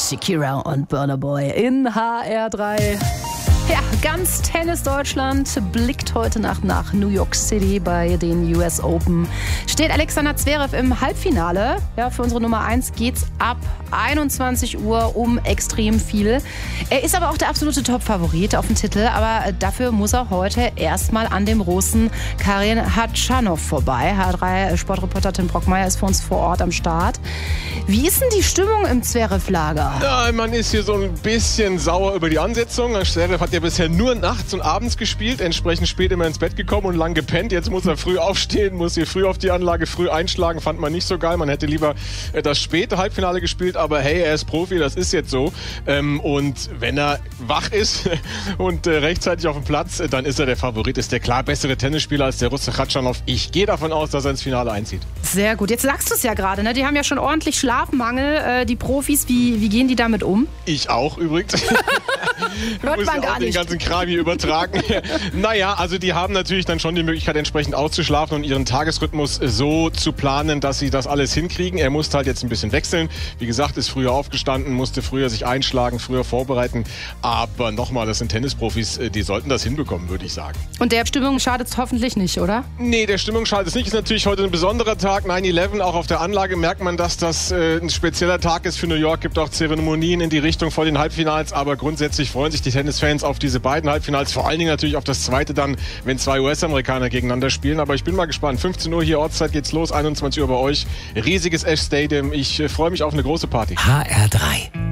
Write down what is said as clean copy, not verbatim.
Shakira und Burna Boy in HR3. Ja, ganz Tennis Deutschland blickt heute Nacht nach New York City bei den US Open. Steht Alexander Zverev im Halbfinale. Ja, für unsere Nummer 1 geht's ab 21 Uhr um extrem viel. Er ist aber auch der absolute Top-Favorit auf den Titel. Aber dafür muss er heute erstmal an dem Russen Karin Khachanov vorbei. HR3-Sportreporter Tim Brockmeier ist für uns vor Ort am Start. Wie ist denn die Stimmung im Zverev-Lager? Ja, man ist hier so ein bisschen sauer über die Ansetzung. Zverev hat ja bisher nur nachts und abends gespielt, entsprechend spät immer ins Bett gekommen und lang gepennt. Jetzt muss er früh aufstehen, muss hier früh auf die Anlage, früh einschlagen. Fand man nicht so geil. Man hätte lieber das späte Halbfinale gespielt, aber hey, er ist Profi, das ist jetzt so. Und wenn er wach ist und rechtzeitig auf dem Platz, dann ist er der Favorit, ist der klar bessere Tennisspieler als der Russe Khachanov. Ich gehe davon aus, dass er ins Finale einzieht. Sehr gut. Jetzt sagst du es ja gerade, ne? Die haben ja schon ordentlich Schlafmangel, die Profis. Wie gehen die damit um? Ich auch übrigens. Hört man gar nicht. Den ganzen Kram hier übertragen. Naja, also die haben natürlich dann schon die Möglichkeit, entsprechend auszuschlafen und ihren Tagesrhythmus so zu planen, dass sie das alles hinkriegen. Er musste halt jetzt ein bisschen wechseln. Wie gesagt, ist früher aufgestanden, musste früher sich einschlagen, früher vorbereiten. Aber nochmal, das sind Tennisprofis, die sollten das hinbekommen, würde ich sagen. Und der Stimmung schadet es hoffentlich nicht, oder? Nee, der Stimmung schadet es nicht. Ist natürlich heute ein besonderer Tag, 9/11. Auch auf der Anlage merkt man, dass das ein spezieller Tag ist für New York. Gibt auch Zeremonien in die Richtung vor den Halbfinals. Aber grundsätzlich freuen sich die Tennisfans auf diese beiden Halbfinals. Vor allen Dingen natürlich auf das zweite dann, wenn zwei US-Amerikaner gegeneinander spielen. Aber ich bin mal gespannt. 15 Uhr hier Ortszeit geht's los, 21 Uhr bei euch. Riesiges Ash Stadium. Ich freue mich auf eine große Party. HR3